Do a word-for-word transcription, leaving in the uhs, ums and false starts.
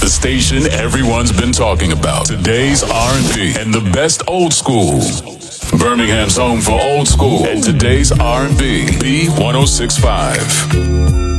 The station everyone's been talking about. Today's R and B and the best old school. Birmingham's home for old school and today's R and B. B ten sixty-five.